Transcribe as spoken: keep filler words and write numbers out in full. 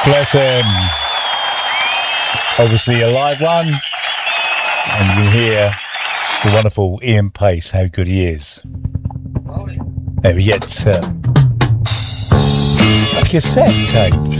Bless him. Obviously a live one. And you hear the wonderful Ian Pace, how good he is. There we get uh, a cassette tape.